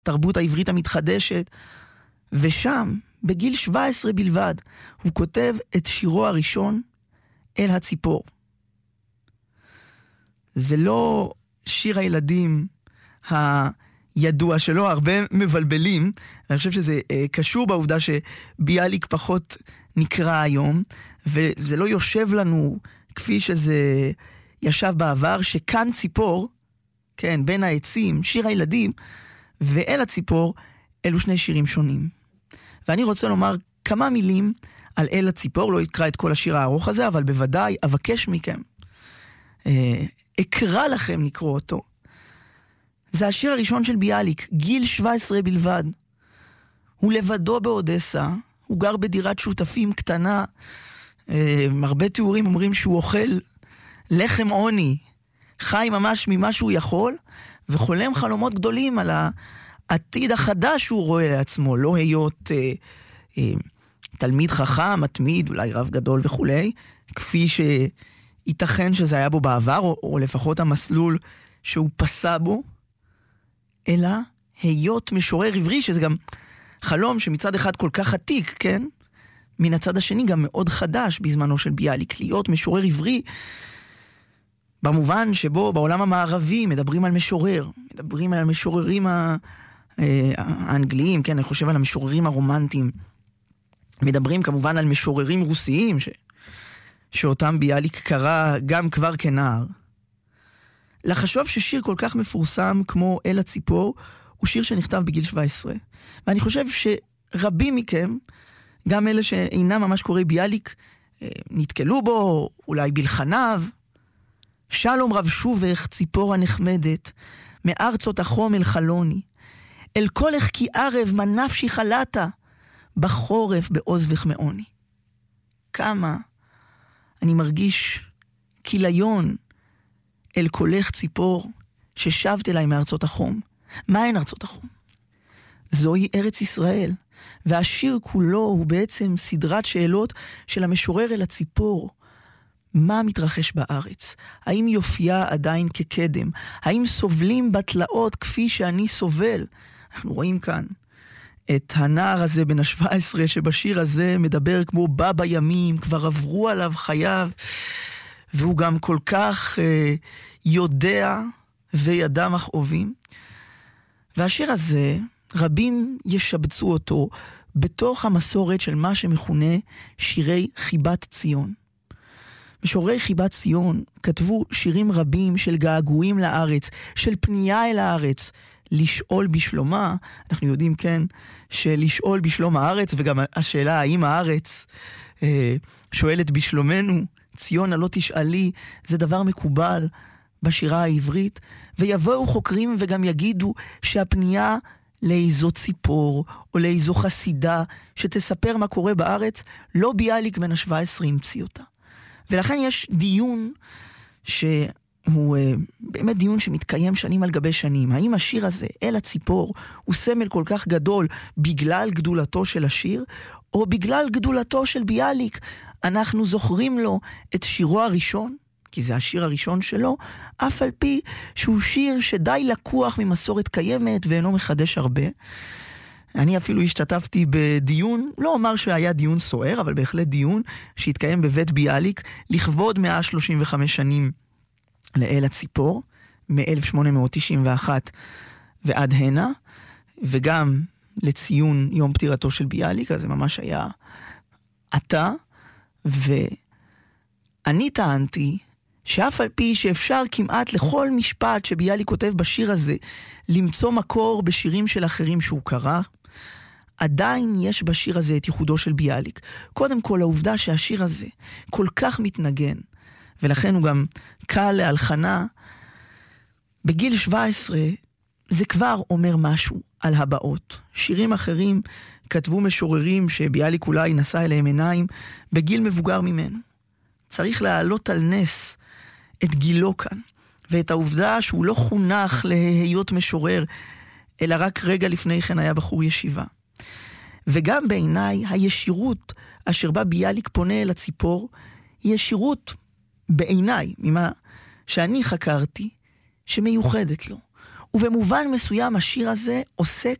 התרבות העברית המתחדשת, ושם, בגיל 17 בלבד, הוא כותב את שירו הראשון, אל הציפור. זה לא שיר הילדים הידוע שלו, הרבה מבלבלים, ואני חושב שזה קשור בעובדה שביאליק פחות נקרא היום, וזה לא יושב לנו כפי שזה ישב בעבר, שכאן ציפור, כן, בין העצים, שיר הילדים, ואל הציפור, אלו שני שירים שונים. ואני רוצה לומר כמה מילים על אל הציפור, לא אקרא את כל השיר הארוך הזה, אבל בוודאי אבקש מכם, אקרא לכם לקרוא אותו. זה השיר הראשון של ביאליק, גיל 17 בלבד. הוא לבדו באודסה, הוא גר בדירת שותפים קטנה, הרבה תיאורים אומרים שהוא אוכל לחם עוני, חי ממש ממה שהוא יכול, וחולם חלומות גדולים על העתיד החדש שהוא רואה לעצמו, לא היות תלמיד חכם, מתמיד, אולי רב גדול וכו', כפי שייתכן שזה היה בו בעבר, או לפחות המסלול שהוא פסע בו, אלא היות משורר עברי, שזה גם חלום שמצד אחד כל כך עתיק, כן? מן הצד השני גם מאוד חדש בזמנו של ביאליק, להיות משורר עברי, במובן שבו בעולם המערבי מדברים על משורר, מדברים על המשוררים האנגליים, כן, אני חושב על המשוררים הרומנטיים, מדברים כמובן על משוררים רוסיים, שאותם ביאליק קרא גם כבר כנער. לחשוב ששיר כל כך מפורסם כמו אל הציפור, הוא שיר שנכתב בגיל 17. ואני חושב שרבים מכם, גם אלה שאינם ממש קוראי ביאליק, נתקלו בו, אולי בלחניו. שלום רב שובך, ציפור הנחמדת, מארצות החום אל חלוני. אל כלך כי ערב מנפשי חלתה, בחורף בעוזבך מעוני. כמה אני מרגיש כיליון אל קולך ציפור ששבת אליי מארצות החום. מה הן ארצות החום? זוהי ארץ ישראל, והשיר כולו הוא בעצם סדרת שאלות של המשורר אל הציפור. מה מתרחש בארץ? האם יופייה עדיין כקדם? האם סובלים בתלאות כפי שאני סובל? אנחנו רואים כאן את הנער הזה בן ה-17 שבשיר הזה מדבר כמו בא בימים, כבר עברו עליו חייו, והוא גם כל כך יודע וידע מכאובים. והשיר הזה, רבים ישבצו אותו בתוך המסורת של מה שמכונה שירי חיבת ציון. משוררי חיבת ציון כתבו שירים רבים של געגועים לארץ, של פנייה אל הארץ, לשאול בשלומה. אנחנו יודעים, כן, שלשאול בשלום הארץ, וגם השאלה האם הארץ שואלת בשלומנו, ציונה לא תשאלי, זה דבר מקובל בשירה העברית, ויבואו חוקרים וגם יגידו שהפנייה לאיזו ציפור או לאיזו חסידה שתספר מה קורה בארץ, לא ביאליק בן ה-17 המציא אותה. ולכן יש דיון שהוא באמת דיון שמתקיים שנים על גבי שנים. האם השיר הזה, אל הציפור, הוא סמל כל כך גדול בגלל גדולתו של השיר, או בגלל גדולתו של ביאליק? אנחנו זוכרים לו את שירו הראשון, כי זה השיר הראשון שלו, אף על פי שהוא שיר שדי לקוח ממסורת קיימת ואינו מחדש הרבה. אני אפילו השתתפתי בדיון, לא אומר שהיה דיון סוער, אבל בהחלט דיון שהתקיים בבית ביאליק, לכבוד 135 שנים לאל הציפור, מ-1891 ועד הנה, וגם לציון יום פטירתו של ביאליק, אז זה ממש היה עתה, ואני טענתי שאף על פי שאפשר כמעט לכל משפט שביאליק כותב בשיר הזה, למצוא מקור בשירים של אחרים שהוא קרא, עדיין יש בשיר הזה את ייחודו של ביאליק. קודם כל, העובדה שהשיר הזה כל כך מתנגן, ולכן הוא גם קל להלחנה, בגיל 17 זה כבר אומר משהו על הבאות. שירים אחרים כתבו משוררים שביאליק אולי נשא אליהם עיניים בגיל מבוגר ממנו. צריך להעלות על נס את גילו כאן, ואת העובדה שהוא לא חונך להיות משורר, אלא רק רגע לפני כן היה בחור ישיבה. וגם בעיניי הישירות אשר בה ביאליק פונה אל הציפור, היא ישירות בעיניי, ממה שאני חקרתי, שמיוחדת לו. ובמובן מסוים השיר הזה עוסק